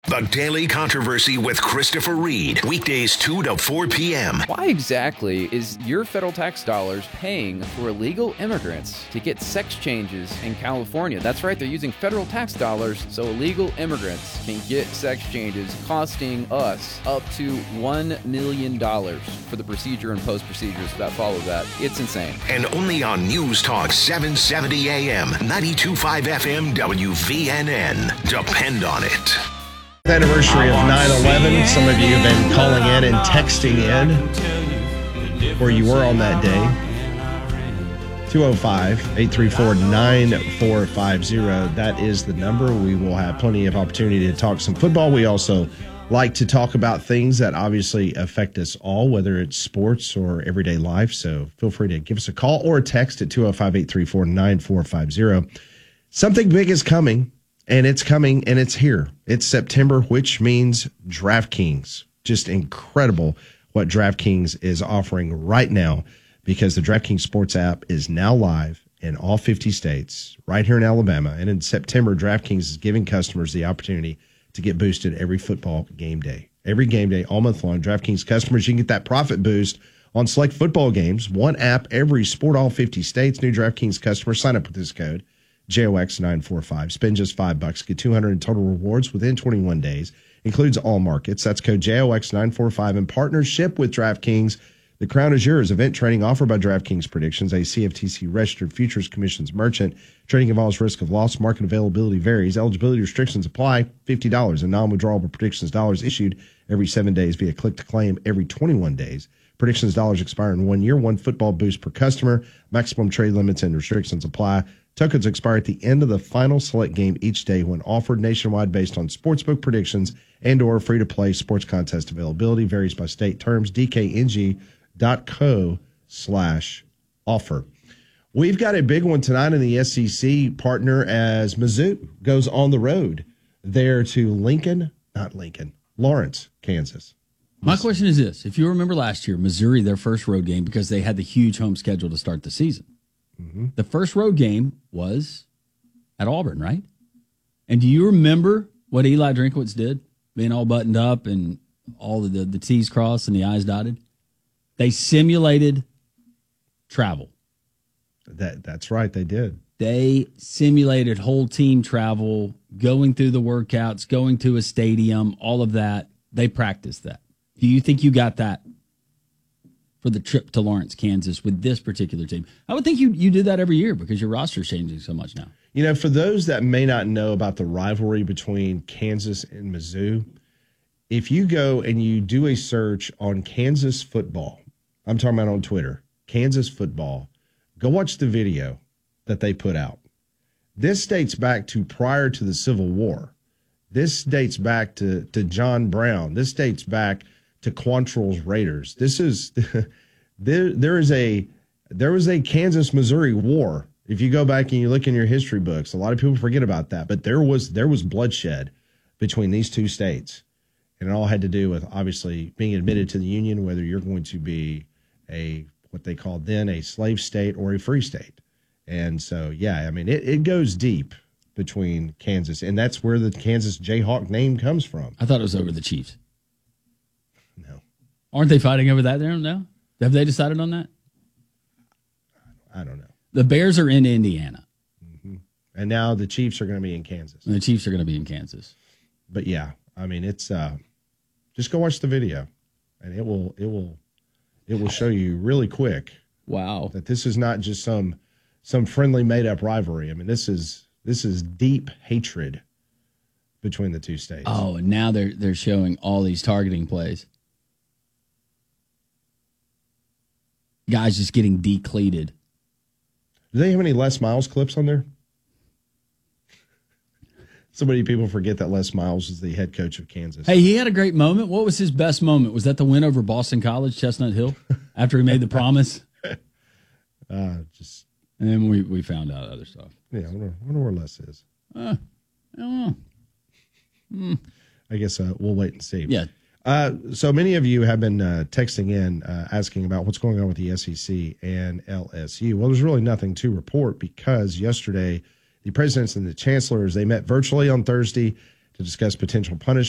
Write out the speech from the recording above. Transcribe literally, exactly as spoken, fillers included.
The Daily Controversy with Christopher Reed. Weekdays two to four p.m. Why exactly is your federal tax dollars paying for illegal immigrants to get sex changes in California? That's right, they're using federal tax dollars so illegal immigrants can get sex changes, costing us up to one million dollars for the procedure and post-procedures that follow that. It's insane. And only on News Talk seven seventy A M, ninety-two point five F M, W V N N. Depend on it. Anniversary of nine eleven. Some of you have been calling in and texting in where you were on that day. two oh five, eight three four, nine four five zero. That is the number. We will have plenty of opportunity to talk some football. We also like to talk about things that obviously affect us all, whether it's sports or everyday life. So feel free to give us a call or a text at two oh five, eight three four, nine four five zero. Something big is coming. And it's coming, and it's here. It's September, which means DraftKings. Just incredible what DraftKings is offering right now, because the DraftKings Sports app is now live in all fifty states, right here in Alabama. And in September, DraftKings is giving customers the opportunity to get boosted every football game day. Every game day, all month long, DraftKings customers, you can get that profit boost on select football games. One app, every sport, all fifty states. New DraftKings customers, sign up with this code. J O X nine four five. Spend just five bucks. Get two hundred in total rewards within twenty-one days. Includes all markets. That's code J O X nine four five in partnership with DraftKings. The crown is yours. Event trading offered by DraftKings Predictions, a C F T C registered futures commissions merchant. Trading involves risk of loss. Market availability varies. Eligibility restrictions apply. fifty dollars in non-withdrawable predictions dollars issued every seven days via click to claim every twenty-one days. Predictions dollars expire in one year. One football boost per customer. Maximum trade limits and restrictions apply. Tokens expire at the end of the final select game each day when offered nationwide based on sportsbook predictions and or free-to-play sports contest availability. Varies by state terms. D K N G dot co slash offer. We've got a big one tonight in the S E C partner as Mizzou goes on the road there to Lincoln, not Lincoln, Lawrence, Kansas. My question is this. If you remember last year, Missouri, their first road game, because they had the huge home schedule to start the season. Mm-hmm. The first road game was at Auburn, right? And do you remember what Eli Drinkwitz did? Being all buttoned up and all of the, the T's crossed and the I's dotted. They simulated travel. That That's right, they did. They simulated whole team travel, going through the workouts, going to a stadium, all of that. They practiced that. Do you think you got that for the trip to Lawrence, Kansas with this particular team? I would think you you do that every year because your roster's changing so much now. You know, for those that may not know about the rivalry between Kansas and Mizzou, if you go and you do a search on Kansas football, I'm talking about on Twitter, Kansas football, go watch the video that they put out. This dates back to prior to the Civil War. This dates back to, to John Brown. This dates back to Quantrill's Raiders. This is there. There is a there was a Kansas Missouri war. If you go back and you look in your history books, a lot of people forget about that. But there was there was bloodshed between these two states, and it all had to do with obviously being admitted to the Union, whether you're going to be a what they called then a slave state or a free state. And so, yeah, I mean, it, it goes deep between Kansas, and that's where the Kansas Jayhawk name comes from. I thought it was over the Chiefs. No. Aren't they fighting over that there now? Have they decided on that? I don't know. The Bears are in Indiana. Mm-hmm. And now the Chiefs are going to be in Kansas. And the Chiefs are going to be in Kansas. But yeah, I mean, it's uh, just go watch the video, and it will it will it will show you really quick. Wow. That this is not just some some friendly made up rivalry. I mean, this is this is deep hatred between the two states. Oh, and now they're they're showing all these targeting plays. Guys just getting decleated. Do they have any Les Miles clips on there? So many people forget that Les Miles is the head coach of Kansas. Hey, he had a great moment. What was his best moment? Was that the win over Boston College, Chestnut Hill, after he made the promise? Uh, just and then we, we found out other stuff. Yeah, I wonder, I wonder where Les is. Uh, I don't know. Mm. I guess uh, we'll wait and see. Yeah. Uh, so many of you have been uh, texting in uh, asking about what's going on with the S E C and L S U. Well, there's really nothing to report because yesterday the presidents and the chancellors, they met virtually on Thursday to discuss potential punishment